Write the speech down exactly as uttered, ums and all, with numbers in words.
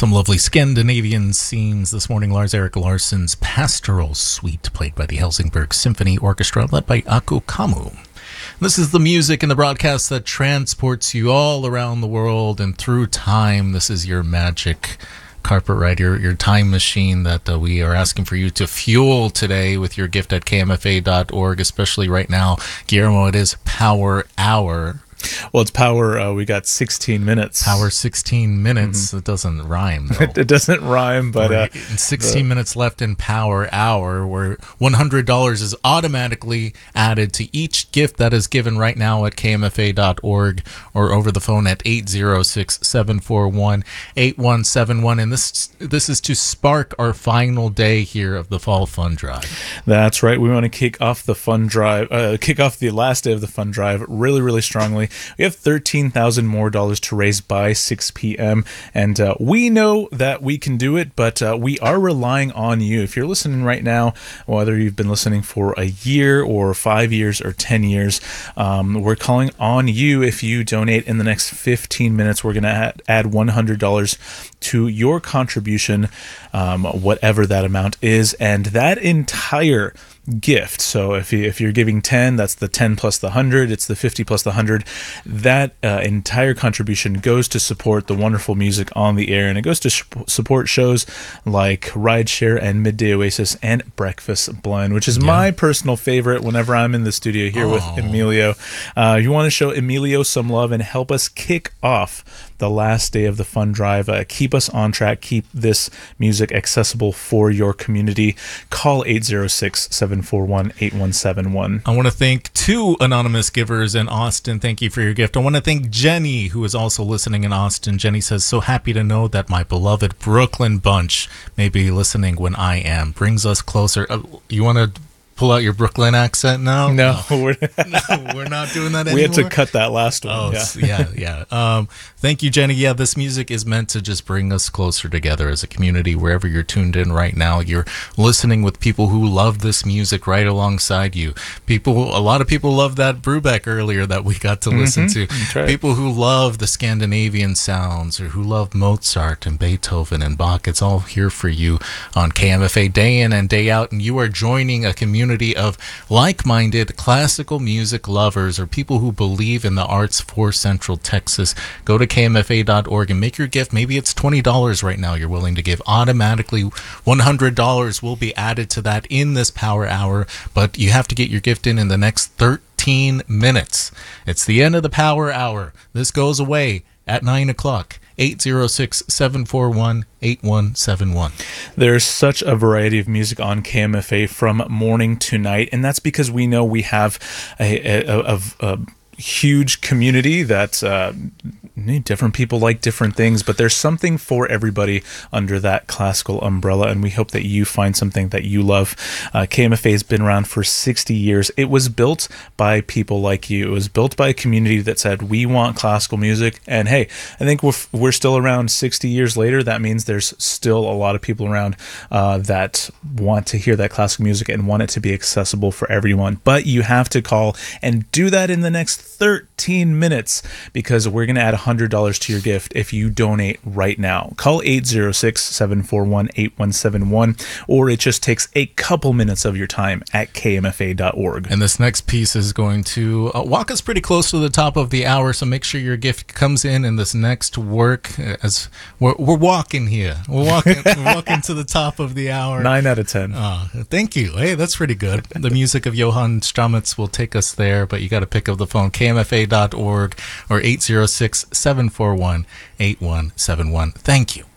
Some lovely Scandinavian scenes this morning. Lars-Erik Larsson's Pastoral Suite, played by the Helsingborg Symphony Orchestra, led by Aku Kammu. This is the music in the broadcast that transports you all around the world and through time. This is your magic carpet ride, your, your time machine that uh, we are asking for you to fuel today with your gift at K M F A dot org, especially right now. Guillermo, it is Power Hour. Well, it's power. Uh, we got sixteen minutes. Power sixteen minutes. Mm-hmm. It doesn't rhyme, though. It doesn't rhyme, but uh, sixteen the, minutes left in Power Hour, where one hundred dollars is automatically added to each gift that is given right now at K M F A dot org or over the phone at eight zero six, seven four one, eight one seven one. And this this is to spark our final day here of the Fall Fund Drive. That's right. We want to kick off the fund drive, uh, kick off the last day of the fund drive really, really strongly. We have thirteen thousand more dollars to raise by six p.m. and uh, we know that we can do it, but uh, we are relying on you. If you're listening right now, whether you've been listening for a year or five years or ten years, um, we're calling on you. If you donate in the next fifteen minutes, we're going to add, add one hundred dollars to your contribution, um, whatever that amount is, and that entire gift. So if you, if you're giving ten, that's the ten plus the one hundred, it's the fifty plus the one hundred. That uh, entire contribution goes to support the wonderful music on the air, and it goes to sh- support shows like Rideshare and Midday Oasis and Breakfast Blend, which is yeah. my personal favorite whenever I'm in the studio here oh. with Emilio. Uh, you want to show Emilio some love and help us kick off the last day of the fund drive. Uh, keep us on track. Keep this music accessible for your community. Call eight zero six, seven four one, eight one seven one. I want to thank two anonymous givers in Austin. Thank you for your gift. I want to thank Jenny, who is also listening in Austin. Jenny says, so happy to know that my beloved Brooklyn bunch may be listening when I am. Brings us closer. Uh, you want to pull out your Brooklyn accent now? No, no. We're, no we're not doing that anymore. We had to cut that last one. Oh, yeah, yeah. yeah. Um, thank you, Jenny. Yeah, this music is meant to just bring us closer together as a community. Wherever you're tuned in right now, you're listening with people who love this music right alongside you. People, a lot of people love that Brubeck earlier that we got to mm-hmm. listen to. That's right. People who love the Scandinavian sounds or who love Mozart and Beethoven and Bach. It's all here for you on K M F A day in and day out, and you are joining a community of like-minded classical music lovers or people who believe in the arts for Central Texas. Go to K M F A dot org and make your gift. Maybe it's twenty dollars right now you're willing to give. Automatically one hundred dollars will be added to that in this Power Hour, but you have to get your gift in in the next thirteen minutes. It's the end of the Power Hour. This goes away at nine o'clock. eight zero six, seven four one, eight one seven one. There's such a variety of music on K M F A from morning to night, and that's because we know we have a, a, a, a huge community that uh, different people like different things, but there's something for everybody under that classical umbrella, and we hope that you find something that you love. Uh, K M F A has been around for sixty years. It was built by people like you. It was built by a community that said, we want classical music, and hey, I think we're, we're still around sixty years later. That means there's still a lot of people around uh, that want to hear that classical music and want it to be accessible for everyone, but you have to call and do that in the next thirteen minutes, because we're going to add one hundred dollars to your gift if you donate right now. Call eight zero six, seven four one, eight one seven one, or it just takes a couple minutes of your time at K M F A dot org. And this next piece is going to uh, walk us pretty close to the top of the hour, so make sure your gift comes in in this next work. As we're, we're walking here. We're walking, we're walking to the top of the hour. nine out of ten. Uh, thank you. Hey, that's pretty good. The music of Johann Stramitz will take us there, but you got to pick up the phone. K M F A dot org or eight zero six, seven four one, eight one seven one. Thank you.